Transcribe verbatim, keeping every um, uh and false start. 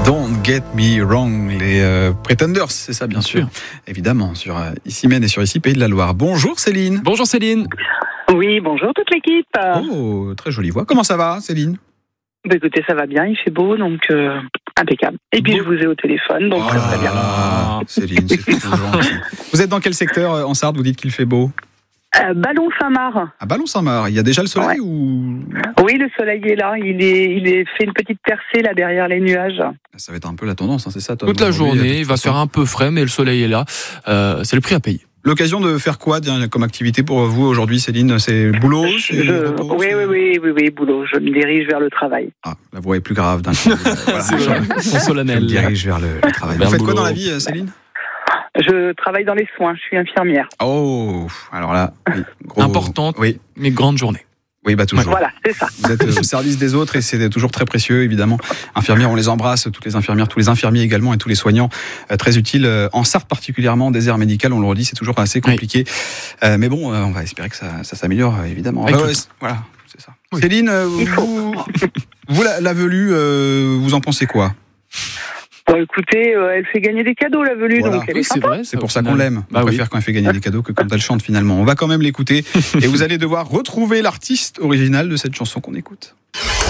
Don't Get Me Wrong, les euh, Pretenders, c'est ça bien sûr, évidemment, sur euh, Ici Maine et sur Ici Pays de la Loire. Bonjour Céline. Bonjour Céline. Oui, bonjour toute l'équipe. Oh, très jolie voix. Comment ça va Céline? Bah écoutez, ça va bien, il fait beau, donc euh, impeccable. Et puis Bon. je vous ai au téléphone, donc Oh ça va bien. là, Céline, c'est trop gentil. Vous êtes dans quel secteur euh, en Sarthe? Vous dites qu'il fait beau? Euh, Ballon Saint-Marc. À Ballon-Saint-Marc, il y a déjà le soleil Ouais. ou Oui, le soleil est là, il est, il est fait une petite percée là derrière les nuages. ça va être un peu la tendance, hein, c'est ça Tom, Toute la aujourd'hui, de journée, toute il va façon. faire un peu frais, mais le soleil est là. Euh, c'est le prix à payer. L'occasion de faire quoi tiens, comme activité pour vous aujourd'hui Céline? C'est boulot? C'est Je... repos, Oui, c'est- oui, oui, oui, oui, boulot. Je me dirige vers le travail. Ah, la voix est plus grave d'un coup. Euh, voilà. C'est vrai, son Je me solennel. dirige vers le, le travail. Vers Vous le faites quoi boulot. dans la vie, euh, Céline? Je travaille dans les soins, je suis infirmière. Oh, alors là, oui, gros... Importante. Oui, Mais grande journée. oui, bah toujours. Voilà, c'est ça. Vous êtes au service des autres et c'est toujours très précieux, évidemment. Infirmières, on les embrasse, toutes les infirmières, tous les infirmiers également et tous les soignants, euh, très utiles. Euh, en Sarthe particulièrement, en désert médical, on le redit, c'est toujours assez compliqué. Euh, mais bon, euh, on va espérer que ça, ça s'améliore, euh, évidemment. Avec Ah ouais, le c'est- voilà, c'est ça. Oui. Céline, euh, Il faut. vous, vous la, la velue, euh, vous en pensez quoi? Bon, écoutez, euh, elle fait gagner des cadeaux, la velue, Voilà. donc elle Oui, est c'est sympa. vrai. C'est ça, pour au ça qu'on final. l'aime. On Bah oui. préfère quand elle fait gagner des cadeaux que quand elle chante finalement. On va quand même l'écouter et vous allez devoir retrouver l'artiste original de cette chanson qu'on écoute.